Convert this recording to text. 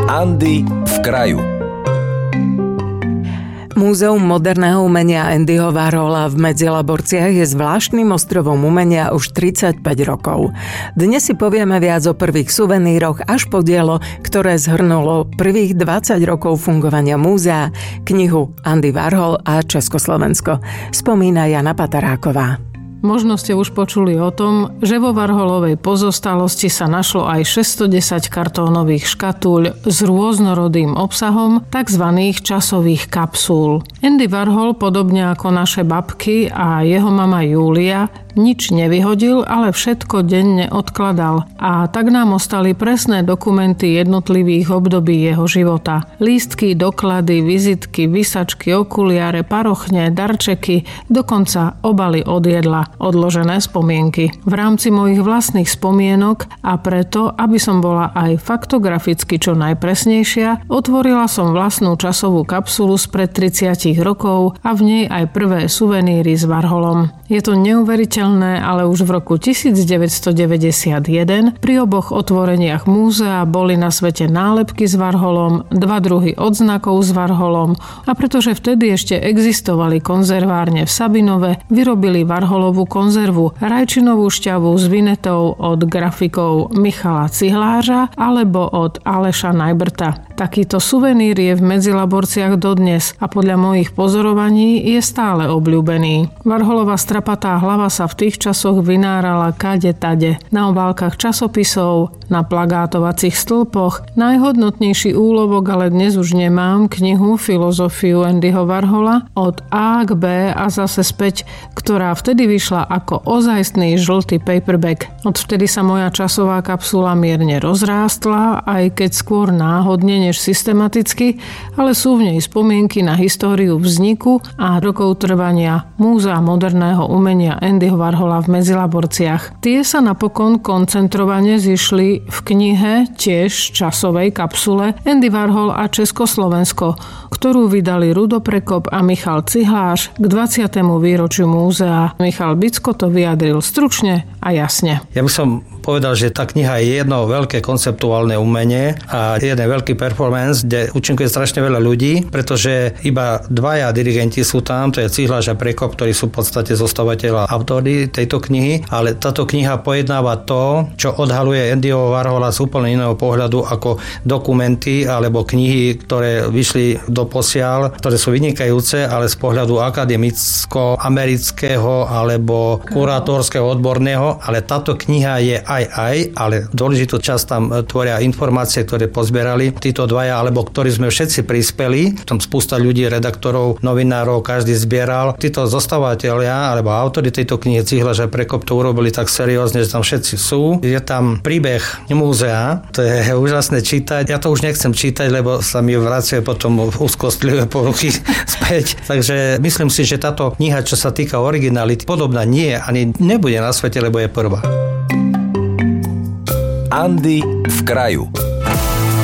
Andy v kraju. Múzeum moderného umenia Andyho Warhola v Medzilaborciach je zvláštnym ostrovom umenia už 35 rokov. Dnes si povieme viac o prvých suveníroch až po dielo, ktoré zhrnulo prvých 20 rokov fungovania múzea, knihu Andy Warhol a Československo. Spomína Jana Pataráková. Možno ste už počuli o tom, že vo Warholovej pozostalosti sa našlo aj 610 kartónových škatúľ s rôznorodým obsahom, tzv. Časových kapsúl. Andy Warhol, podobne ako naše babky a jeho mama Julia, nič nevyhodil, ale všetko denne odkladal. A tak nám ostali presné dokumenty jednotlivých období jeho života. Lístky, doklady, vizitky, vysačky, okuliare, parochne, darčeky, dokonca obaly od jedla, odložené spomienky. V rámci mojich vlastných spomienok a preto, aby som bola aj faktograficky čo najpresnejšia, otvorila som vlastnú časovú kapsulu spred 30 rokov a v nej aj prvé suveníry s Warholom. Je to neuveriteľné, ale už v roku 1991 pri oboch otvoreniach múzea boli na svete nálepky s Warholom, 2 druhy odznakov s Warholom a pretože vtedy ešte existovali konzervárne v Sabinove, vyrobili Warholovú konzervu, rajčinovú šťavu s vinetou od grafikov Michala Cihlářa alebo od Aleša Najbrta. Takýto suvenír je v Medzilaborciach dodnes a podľa mojich pozorovaní je stále obľúbený. Warholova strapatá hlava sa v tých časoch vynárala kade tade. Na obálkach časopisov, na plagátovacích stĺpoch. Najhodnotnejší úlovok ale dnes už nemám, knihu Filozofiu Andyho Warhola od A k B a zase späť, ktorá vtedy vyšla ako ozajstný žltý paperback. Odvtedy sa moja časová kapsula mierne rozrástla, aj keď skôr náhodne než systematicky, ale sú v nej spomienky na históriu vzniku a rokov trvania Múzea moderného umenia Andyho Warhola v Medzilaborciach. Tie sa napokon koncentrovane zišli v knihe, tiež časovej kapsule Andy Warhol a Československo, ktorú vydali Rudo Prekop a Michal Cihlář k 20. výročiu múzea. Michal Bicko to vyjadril stručne a jasne. Ja by som povedal, že tá kniha je jedno veľké konceptuálne umenie a jeden veľký performance, kde účinkuje strašne veľa ľudí, pretože iba 2 dirigenti sú tam, to je Cihlář a Prekop, ktorí sú v podstate zostavateľ a autori tejto knihy, ale táto kniha pojednáva to, čo odhaluje Andyho Warhola z úplne iného pohľadu ako dokumenty alebo knihy, ktoré vyšli do posiaľ, ktoré sú vynikajúce, ale z pohľadu akademicko-amerického alebo kurátorského, odborného, ale táto kniha je ale dôležitú časť tam tvoria informácie, ktoré pozbierali títo 2, alebo ktorí sme všetci prispeli. Tam spústa ľudí, redaktorov, novinárov, každý zbieral. Títo zostavovateľia alebo autori tejto knihy Cihlář a Prekop to urobili tak seriózne, že tam všetci sú. Je tam príbeh múzea, to je úžasné čítať. Ja to už nechcem čítať, lebo sa mi vracia potom úzkostlivé poruchy späť. Takže myslím si, že táto kniha, čo sa týka originality, podobná nie, ani nebude na svete, lebo je prvá. Andy v kraju.